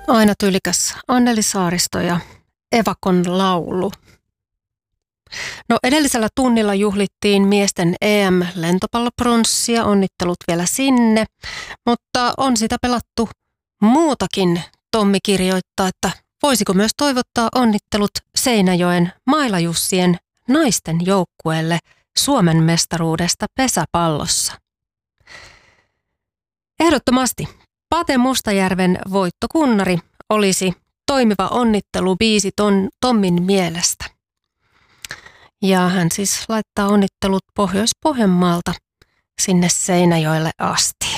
Aina tyylikäs Anneli Saaristo ja Evakon laulu. No edellisellä tunnilla juhlittiin miesten EM-lentopallopronssia, onnittelut vielä sinne, mutta on sitä pelattu muutakin. Tommi kirjoittaa, että voisiko myös toivottaa onnittelut Seinäjoen Mailajussien naisten joukkueelle Suomen mestaruudesta pesäpallossa. Ehdottomasti Pate Mustajärven voittokunnari olisi toimiva onnittelubiisi Tommin mielestä. Ja hän siis laittaa onnittelut Pohjois-Pohjanmaalta sinne Seinäjoelle asti.